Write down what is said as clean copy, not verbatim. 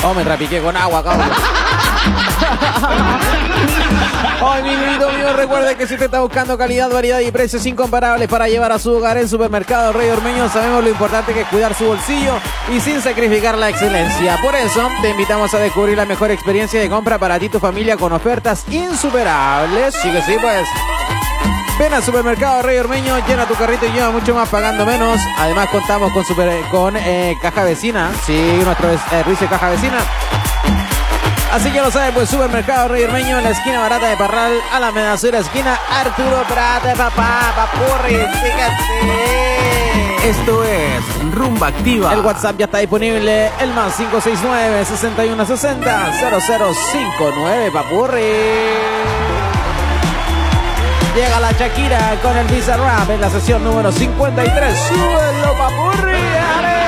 Oh, me trapiqué con agua, cabrón. Ay, mi querido mío, recuerde que si usted está buscando calidad, variedad y precios incomparables para llevar a su hogar en Supermercado Rey Ormeño, sabemos lo importante que es cuidar su bolsillo y sin sacrificar la excelencia. Por eso, te invitamos a descubrir la mejor experiencia de compra para ti y tu familia con ofertas insuperables. Sí que sí, pues. Ven al Supermercado Rey Ormeño, llena tu carrito y lleva mucho más pagando menos. Además contamos con Caja Vecina. Sí, nuestro servicio de Caja Vecina. Así que lo sabes, pues Supermercado Rey Ormeño en la esquina barata de Parral, Alameda Sur, esquina Arturo Prat, papá, papurri, fíjate. Esto es Rumba Activa. El WhatsApp ya está disponible, el más 569-6160-0059, papurri. Llega la Shakira con el Bizarrap en la sesión número 53. ¡Súbelo, papurri! ¡Ale!